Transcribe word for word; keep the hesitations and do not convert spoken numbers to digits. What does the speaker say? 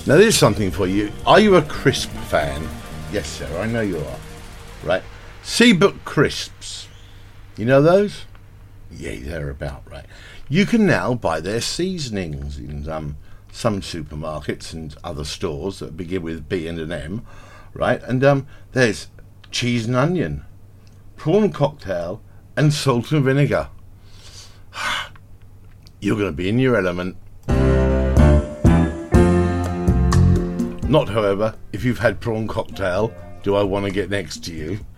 Now there's something for you. Are you a crisp fan? Yes, sir, I know you are. Right. Seabrook Crisps. You know those? Yeah, they're about right. You can now buy their seasonings in um, some supermarkets and other stores that begin with B and an M, right? And um, there's cheese and onion, prawn cocktail, and salt and vinegar. You're going to be in your element. Not, however, if you've had prawn cocktail, do I want to get next to you?